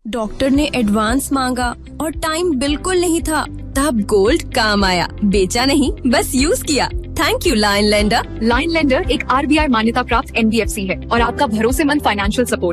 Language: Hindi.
डॉक्टर ने एडवांस मांगा और टाइम बिल्कुल नहीं था। तब गोल्ड काम आया, बेचा नहीं बस यूज किया। Thank you line lender. Line lender एक RBI मान्यता प्राप्त NBFC है और आपका भरोसेमंद फाइनेंशियल सपोर्ट।